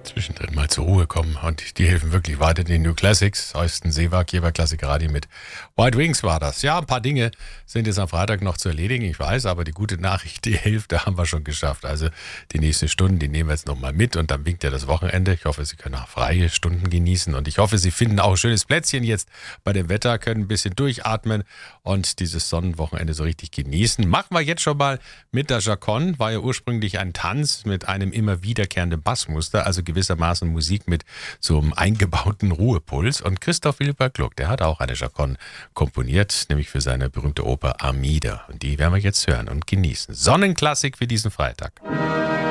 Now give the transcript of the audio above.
Zwischendrin mal zur Ruhe kommen und die helfen wirklich weiter. Die New Classics, Eusten Seewag, hier bei Klassik Radio mit White Wings war das. Ja, ein paar Dinge sind jetzt am Freitag noch zu erledigen, ich weiß, aber die gute Nachricht, die Hälfte haben wir schon geschafft. Also die nächsten Stunden, die nehmen wir jetzt nochmal mit und dann winkt ja das Wochenende. Ich hoffe, Sie können auch freie Stunden genießen und ich hoffe, Sie finden auch ein schönes Plätzchen jetzt bei dem Wetter, können ein bisschen durchatmen und dieses Sonnenwochenende so richtig genießen. Machen wir jetzt schon mal mit der Chaconne, war ja ursprünglich ein Tanz mit einem immer wiederkehrenden Bassmuster, also gewissermaßen Musik mit so einem eingebauten Ruhepuls. Und Christoph Willibald Gluck, der hat auch eine Chaconne komponiert, nämlich für seine berühmte Oper Armida. Und die werden wir jetzt hören und genießen. Sonnenklassik für diesen Freitag.